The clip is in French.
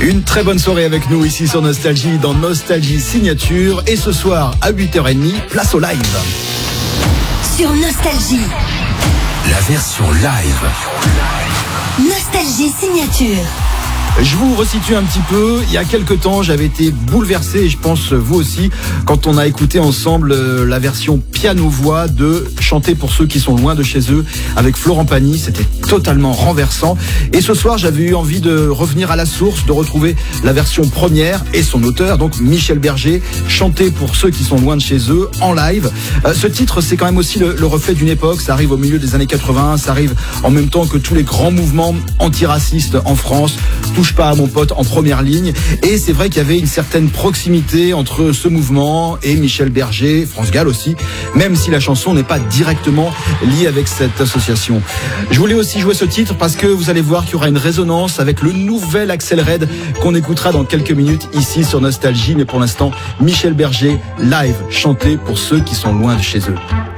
Une très bonne soirée avec nous ici sur Nostalgie, dans Nostalgie Signature. Et ce soir, à 8h30, place au live. Sur Nostalgie. La version live. Nostalgie Signature. Je vous resitue un petit peu. Il y a quelques temps, j'avais été bouleversé, et je pense vous aussi, quand on a écouté ensemble la version piano-voix de Chanter pour ceux qui sont loin de chez eux avec Florent Pagny. C'était totalement renversant. Et ce soir, j'avais eu envie de revenir à la source, de retrouver la version première et son auteur, donc Michel Berger, Chanter pour ceux qui sont loin de chez eux, en live. Ce titre, c'est quand même aussi le reflet d'une époque. Ça arrive au milieu des années 80, ça arrive en même temps que tous les grands mouvements antiracistes en France. Touche pas à mon pote en première ligne. Et c'est vrai qu'il y avait une certaine proximité entre ce mouvement et Michel Berger, France Gall aussi, même si la chanson n'est pas directement liée avec cette association. Je voulais aussi jouer ce titre parce que vous allez voir qu'il y aura une résonance avec le nouvel Axel Red qu'on écoutera dans quelques minutes ici sur Nostalgie. Mais pour l'instant, Michel Berger, live, chanté pour ceux qui sont loin de chez eux.